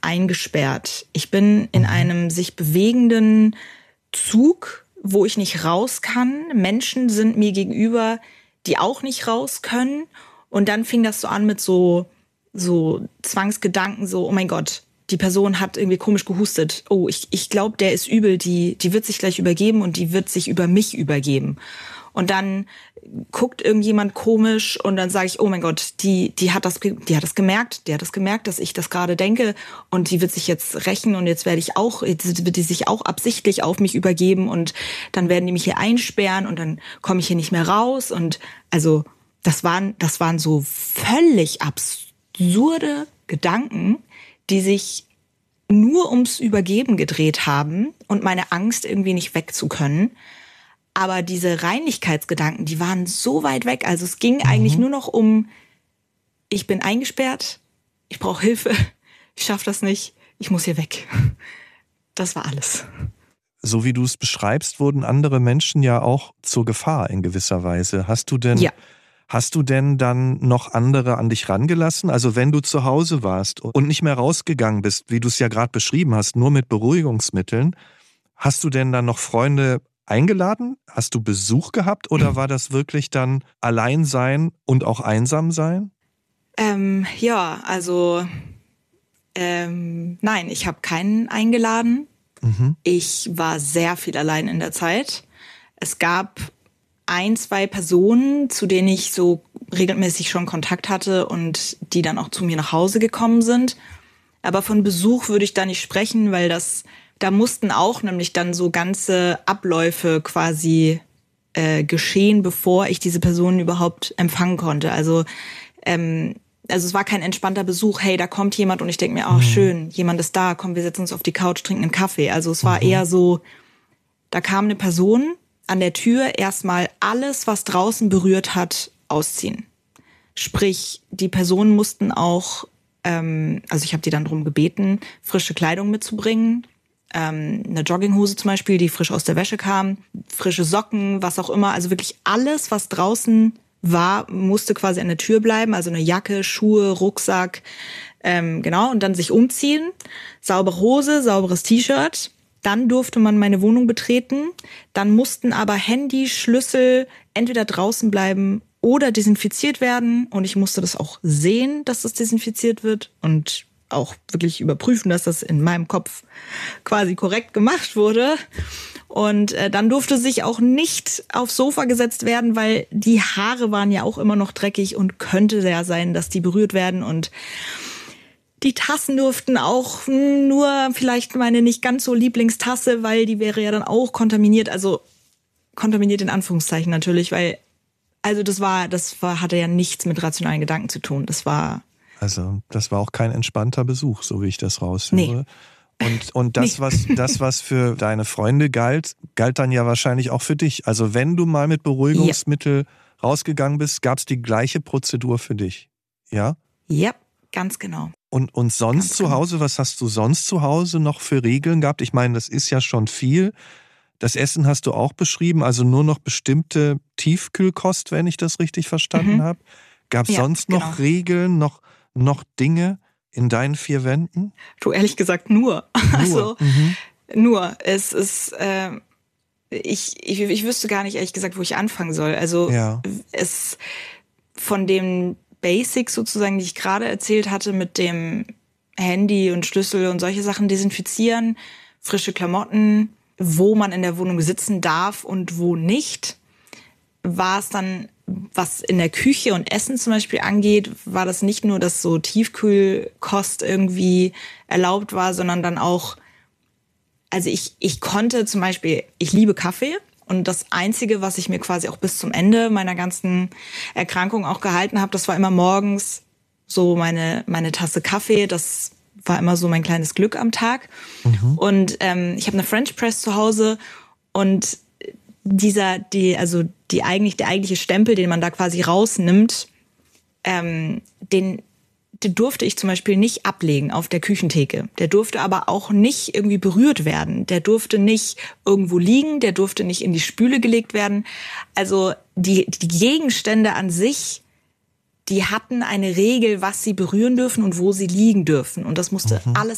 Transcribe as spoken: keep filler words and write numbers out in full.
eingesperrt. Ich bin in einem sich bewegenden Zug, wo ich nicht raus kann. Menschen sind mir gegenüber, die auch nicht raus können. Und dann fing das so an mit so, so Zwangsgedanken, so, oh mein Gott, die Person hat irgendwie komisch gehustet. Oh, ich, ich glaube, der ist übel, die, die wird sich gleich übergeben und die wird sich über mich übergeben. Und dann guckt irgendjemand komisch und dann sage ich, oh mein Gott, die, die hat das, die hat das gemerkt, die hat das gemerkt, dass ich das gerade denke und die wird sich jetzt rächen und jetzt werde ich auch, jetzt wird die sich auch absichtlich auf mich übergeben und dann werden die mich hier einsperren und dann komme ich hier nicht mehr raus und also das waren, das waren so völlig absurde Gedanken, die sich nur ums Übergeben gedreht haben und meine Angst irgendwie nicht wegzukönnen. Aber diese Reinlichkeitsgedanken, die waren so weit weg. Also es ging mhm. eigentlich nur noch um, ich bin eingesperrt, ich brauche Hilfe, ich schaffe das nicht, ich muss hier weg. Das war alles. So wie du es beschreibst, wurden andere Menschen ja auch zur Gefahr in gewisser Weise. Hast du denn, ja. hast du denn dann noch andere an dich rangelassen? Also wenn du zu Hause warst und nicht mehr rausgegangen bist, wie du es ja gerade beschrieben hast, nur mit Beruhigungsmitteln, hast du denn dann noch Freunde eingeladen? Hast du Besuch gehabt oder war das wirklich dann Alleinsein und auch Einsamsein? Ähm, ja, also ähm, nein, ich habe keinen eingeladen. Mhm. Ich war sehr viel allein in der Zeit. Es gab ein, zwei Personen, zu denen ich so regelmäßig schon Kontakt hatte und die dann auch zu mir nach Hause gekommen sind. Aber von Besuch würde ich da nicht sprechen, weil das Da mussten auch nämlich dann so ganze Abläufe quasi äh, geschehen, bevor ich diese Personen überhaupt empfangen konnte. Also, ähm, also es war kein entspannter Besuch. Hey, da kommt jemand und ich denke mir, oh, mhm. schön, jemand ist da. Komm, wir setzen uns auf die Couch, trinken einen Kaffee. Also es war mhm. eher so, da kam eine Person an der Tür, erstmal alles, was draußen berührt hat, ausziehen. Sprich, die Personen mussten auch, ähm, also ich habe die dann darum gebeten, frische Kleidung mitzubringen. Ähm, eine Jogginghose zum Beispiel, die frisch aus der Wäsche kam, frische Socken, was auch immer. Also wirklich alles, was draußen war, musste quasi an der Tür bleiben. Also eine Jacke, Schuhe, Rucksack, ähm, genau. Und dann sich umziehen, saubere Hose, sauberes T-Shirt. Dann durfte man meine Wohnung betreten. Dann mussten aber Handy, Schlüssel entweder draußen bleiben oder desinfiziert werden. Und ich musste das auch sehen, dass das desinfiziert wird und auch wirklich überprüfen, dass das in meinem Kopf quasi korrekt gemacht wurde. Und äh, dann durfte sich auch nicht aufs Sofa gesetzt werden, weil die Haare waren ja auch immer noch dreckig und könnte sehr sein, dass die berührt werden. Und die Tassen durften auch nur vielleicht meine nicht ganz so Lieblingstasse, weil die wäre ja dann auch kontaminiert. Also kontaminiert in Anführungszeichen natürlich, weil also das war, das war, hatte ja nichts mit rationalen Gedanken zu tun. Das war Also das war auch kein entspannter Besuch, so wie ich das raushöre. Nee. Und, und das, nee. was, das, was für deine Freunde galt, galt dann ja wahrscheinlich auch für dich. Also wenn du mal mit Beruhigungsmittel ja. rausgegangen bist, gab es die gleiche Prozedur für dich, ja? Ja, ganz genau. Und, und sonst ganz zu Hause, genau. was hast du sonst zu Hause noch für Regeln gehabt? Ich meine, das ist ja schon viel. Das Essen hast du auch beschrieben, also nur noch bestimmte Tiefkühlkost, wenn ich das richtig verstanden mhm. habe. Gab es ja, sonst noch genau. Regeln, noch noch Dinge in deinen vier Wänden? Du, ehrlich gesagt nur. Nur, also, mhm. nur. Es ist, äh, ich, ich, ich wüsste gar nicht, ehrlich gesagt, wo ich anfangen soll. Also, ja. es von den Basics sozusagen, die ich gerade erzählt hatte, mit dem Handy und Schlüssel und solche Sachen desinfizieren, frische Klamotten, wo man in der Wohnung sitzen darf und wo nicht, war es dann, was in der Küche und Essen zum Beispiel angeht, war das nicht nur, dass so Tiefkühlkost irgendwie erlaubt war, sondern dann auch, also ich, ich konnte zum Beispiel, ich liebe Kaffee und das Einzige, was ich mir quasi auch bis zum Ende meiner ganzen Erkrankung auch gehalten habe, das war immer morgens so meine, meine Tasse Kaffee, das war immer so mein kleines Glück am Tag. Mhm. Und ähm, ich habe eine French Press zu Hause und dieser, die, also die eigentlich, der eigentliche Stempel, den man da quasi rausnimmt, ähm, den, den durfte ich zum Beispiel nicht ablegen auf der Küchentheke. Der durfte aber auch nicht irgendwie berührt werden. Der durfte nicht irgendwo liegen, der durfte nicht in die Spüle gelegt werden. Also die, die Gegenstände an sich, die hatten eine Regel, was sie berühren dürfen und wo sie liegen dürfen. Und das musste mhm. alles